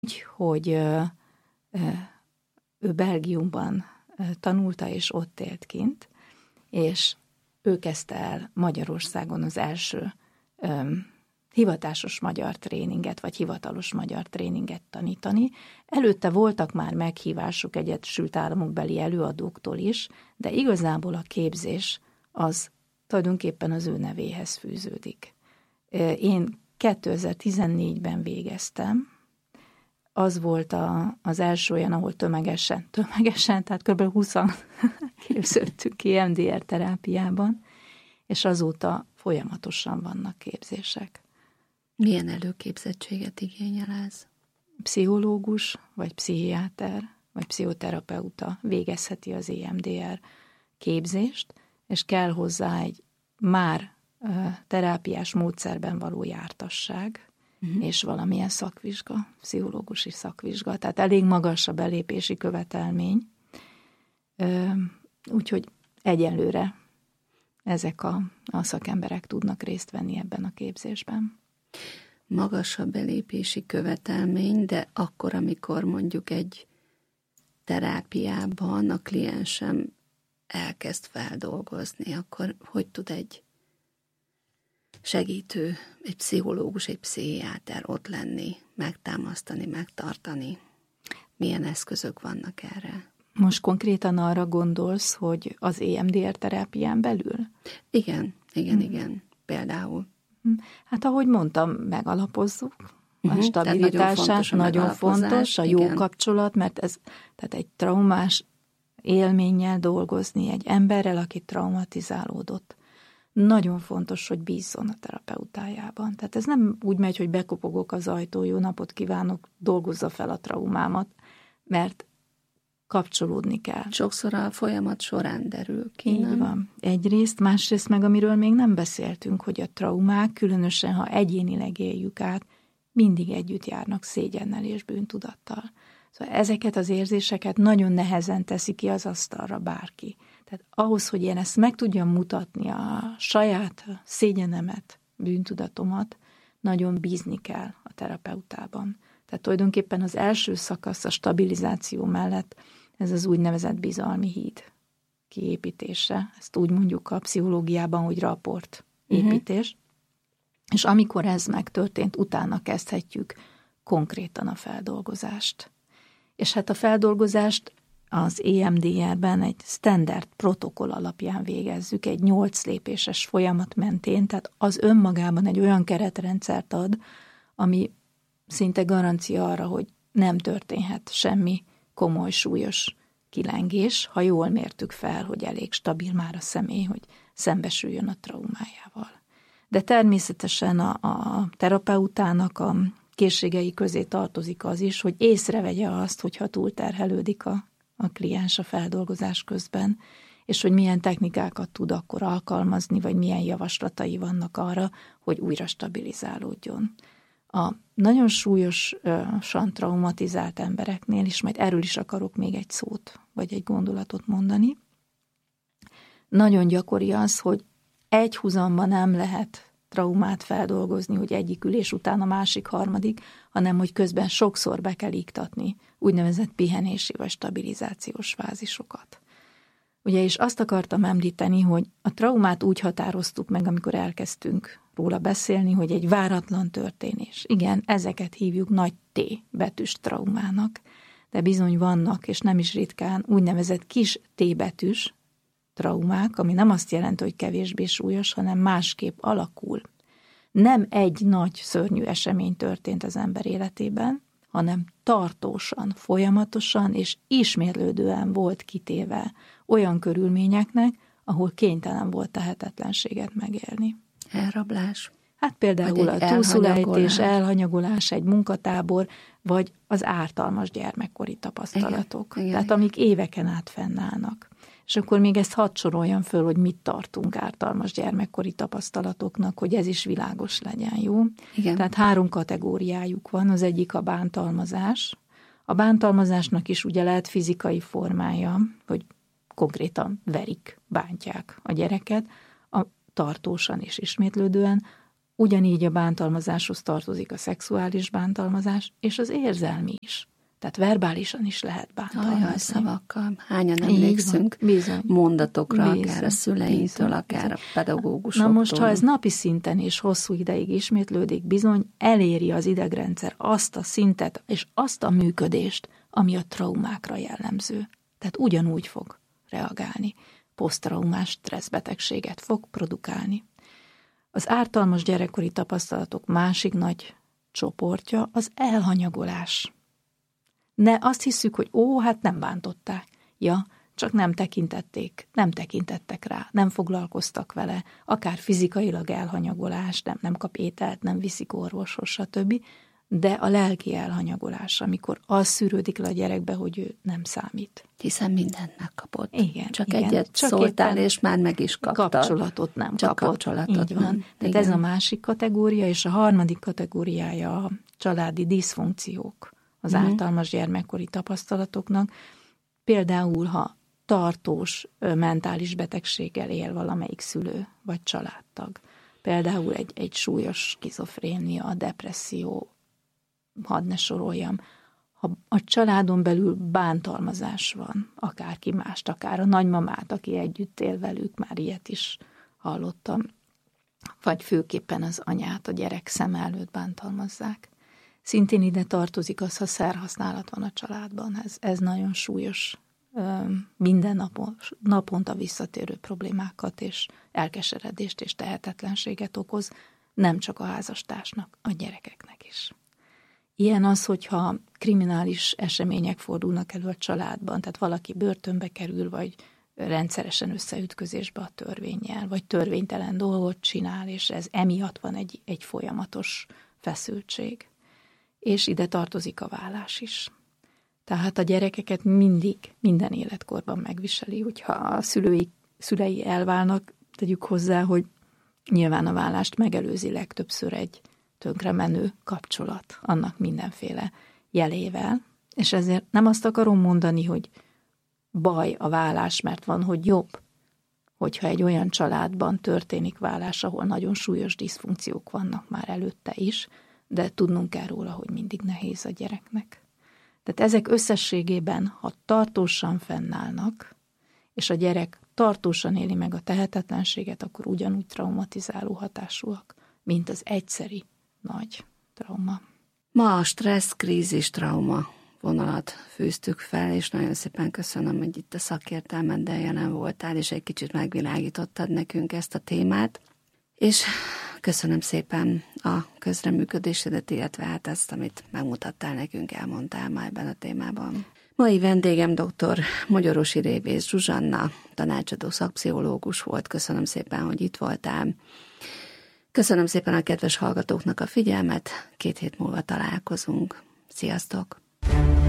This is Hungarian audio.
hogy ő Belgiumban tanulta, és ott élt kint, és ő kezdte el Magyarországon az első hivatásos magyar tréninget, vagy hivatalos magyar tréninget tanítani. Előtte voltak már meghívásuk Egyesült Államokbeli előadóktól is, de igazából a képzés az tulajdonképpen az ő nevéhez fűződik. Én 2014-ben végeztem, az volt az első olyan, ahol tömegesen, tehát kb. 20-an képződtünk ki EMDR terápiában, és azóta folyamatosan vannak képzések. Milyen előképzettséget igényel ez? Pszichológus, vagy pszichiáter, vagy pszichoterapeuta végezheti az EMDR képzést, és kell hozzá egy már terápiás módszerben való jártasság, és valamilyen szakvizsga, pszichológusi szakvizsga. Tehát elég magas a belépési követelmény. Úgyhogy egyelőre ezek a szakemberek tudnak részt venni ebben a képzésben. Magas a belépési követelmény, de akkor, amikor mondjuk egy terápiában a kliensem elkezd feldolgozni, akkor hogy tud egy segítő, egy pszichológus, egy pszichiáter ott lenni, megtámasztani, megtartani? Milyen eszközök vannak erre? Most konkrétan arra gondolsz, hogy az EMDR terápián belül? Igen, például. Hát ahogy mondtam, megalapozzuk a stabilitását, nagyon fontos a jó kapcsolat, mert ez tehát egy traumás élménnyel dolgozni, egy emberrel, aki traumatizálódott. Nagyon fontos, hogy bízzon a terapeutájában. Tehát ez nem úgy megy, hogy bekopogok az ajtó, jó napot kívánok, dolgozza fel a traumámat, mert kapcsolódni kell. Sokszor a folyamat során derül ki, így nem? van. Egyrészt, másrészt meg, amiről még nem beszéltünk, hogy a traumák, különösen ha egyénileg éljük át, mindig együtt járnak szégyennel és bűntudattal. Szóval ezeket az érzéseket nagyon nehezen teszi ki az asztalra bárki. Tehát ahhoz, hogy én ezt meg tudjam mutatni, a saját szégyenemet, bűntudatomat, nagyon bízni kell a terapeutában. Tehát tulajdonképpen az első szakasz a stabilizáció mellett ez az úgynevezett bizalmi híd kiépítése. Ezt úgy mondjuk a pszichológiában, hogy rapport építés. És amikor ez megtörtént, utána kezdhetjük konkrétan a feldolgozást. És hát a feldolgozást az EMDR-ben egy standard protokoll alapján végezzük, egy 8 lépéses folyamat mentén, tehát az önmagában egy olyan keretrendszert ad, ami szinte garancia arra, hogy nem történhet semmi komoly, súlyos kilengés, ha jól mértük fel, hogy elég stabil már a személy, hogy szembesüljön a traumájával. De természetesen a terapeutának a készségei közé tartozik az is, hogy észrevegye azt, hogyha túlterhelődik a kliens a feldolgozás közben, és hogy milyen technikákat tud akkor alkalmazni, vagy milyen javaslatai vannak arra, hogy újra stabilizálódjon. A nagyon súlyosan traumatizált embereknél, és majd erről is akarok még egy szót, vagy egy gondolatot mondani, nagyon gyakori az, hogy egy huzamban nem lehet traumát feldolgozni, hogy egyik ülés után a másik, harmadik, hanem hogy közben sokszor be kell iktatni úgynevezett pihenési vagy stabilizációs fázisokat. Ugye, és azt akartam említeni, hogy a traumát úgy határoztuk meg, amikor elkezdtünk róla beszélni, hogy egy váratlan történés. Igen, ezeket hívjuk nagy T betűs traumának, de bizony vannak, és nem is ritkán úgynevezett kis T betűs traumák, ami nem azt jelenti, hogy kevésbé súlyos, hanem másképp alakul. Nem egy nagy, szörnyű esemény történt az ember életében, hanem tartósan, folyamatosan és ismétlődően volt kitéve olyan körülményeknek, ahol kénytelen volt tehetetlenséget megélni. Elrablás. Hát például a túlszulejtés, elhanyagolás, egy munkatábor, vagy az ártalmas gyermekkori tapasztalatok. Igen. Tehát amik éveken át fennállnak. És akkor még ezt hadd soroljam föl, hogy mit tartunk ártalmas gyermekkori tapasztalatoknak, hogy ez is világos legyen, jó? Igen. Tehát 3 kategóriájuk van, az egyik a bántalmazás. A bántalmazásnak is ugye lehet fizikai formája, hogy konkrétan verik, bántják a gyereket, tartósan és ismétlődően, Ugyanígy a bántalmazáshoz tartozik a szexuális bántalmazás, és az érzelmi is. Tehát verbálisan is lehet bántalmazni. Szavakkal. Hányan emlékszünk mondatokra, akár a szüleintől, akár a pedagógusoktól. Na most, ha ez napi szinten és hosszú ideig ismétlődik, bizony eléri az idegrendszer azt a szintet és azt a működést, ami a traumákra jellemző. Tehát ugyanúgy fog reagálni. Poszttraumás stresszbetegséget fog produkálni. Az ártalmas gyerekkori tapasztalatok másik nagy csoportja az elhanyagolás. Ne azt hiszük, hogy hát nem bántották. Ja, csak nem tekintettek rá, nem foglalkoztak vele, akár fizikailag elhanyagolás, nem kap ételt, nem viszik orvoshoz, stb. De a lelki elhanyagolás, amikor az szűrődik le a gyerekbe, hogy ő nem számít. Hiszen mindent megkapott. Igen. Csak egyet szóltál, és már meg is kaptad. Kapcsolatot nem csak kapott. Kapcsolatot így van. Tehát ez a másik kategória, és a harmadik kategóriája a családi diszfunkciók, az ártalmas gyermekkori tapasztalatoknak. Például, ha tartós mentális betegséggel él valamelyik szülő vagy családtag. Például egy súlyos skizofrénia, depresszió, hadd ne soroljam. Ha a családon belül bántalmazás van, akárki mást, akár a nagymamát, aki együtt él velük, már ilyet is hallottam, vagy főképpen az anyát a gyerek szem előtt bántalmazzák. Szintén ide tartozik az, ha szerhasználat van a családban. Ez nagyon súlyos, minden naponta visszatérő problémákat és elkeseredést és tehetetlenséget okoz, nem csak a házastársnak, a gyerekeknek is. Ilyen az, hogyha kriminális események fordulnak elő a családban, tehát valaki börtönbe kerül, vagy rendszeresen összeütközésbe a törvénnyel, vagy törvénytelen dolgot csinál, és ez emiatt van egy folyamatos feszültség. És ide tartozik a vállás is. Tehát a gyerekeket minden életkorban megviseli, hogyha a szülei elválnak, tegyük hozzá, hogy nyilván a vállást megelőzi legtöbbször egy tönkremenő kapcsolat, annak mindenféle jelével, és ezért nem azt akarom mondani, hogy baj a vállás, mert van, hogy jobb, hogyha egy olyan családban történik vállás, ahol nagyon súlyos diszfunkciók vannak már előtte is, de tudnunk kell róla, hogy mindig nehéz a gyereknek. Tehát ezek összességében, ha tartósan fennállnak, és a gyerek tartósan éli meg a tehetetlenséget, akkor ugyanúgy traumatizáló hatásúak, mint az egyszeri nagy trauma. Ma a stressz-krízis trauma vonalat fűztük fel, és nagyon szépen köszönöm, hogy itt a szakértelmeddel jelen voltál, és egy kicsit megvilágítottad nekünk ezt a témát. És köszönöm szépen a közreműködésedet, illetve hát ezt, amit megmutattál nekünk, elmondtál már ebben a témában. Mai vendégem dr. Magyorosi Révész Zsuzsanna, tanácsadó szakpszichológus volt. Köszönöm szépen, hogy itt voltál. Köszönöm szépen a kedves hallgatóknak a figyelmet. 2 hét múlva találkozunk. Sziasztok!